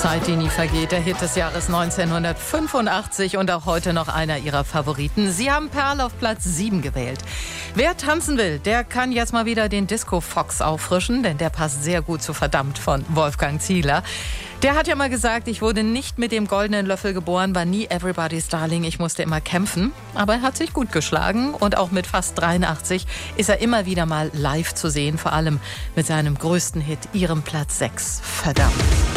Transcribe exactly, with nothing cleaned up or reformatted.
Zeit, die nie vergeht, der Hit des Jahres neunzehnhundertfünfundachtzig und auch heute noch einer ihrer Favoriten. Sie haben Perl auf Platz sieben gewählt. Wer tanzen will, der kann jetzt mal wieder den Disco Fox auffrischen, denn der passt sehr gut zu Verdammt von Wolfgang Ziegler. Der hat ja mal gesagt, ich wurde nicht mit dem goldenen Löffel geboren, war nie Everybody's Darling, ich musste immer kämpfen. Aber er hat sich gut geschlagen und auch mit fast dreiundachtzig ist er immer wieder mal live zu sehen, vor allem mit seinem größten Hit, ihrem Platz sechs, Verdammt.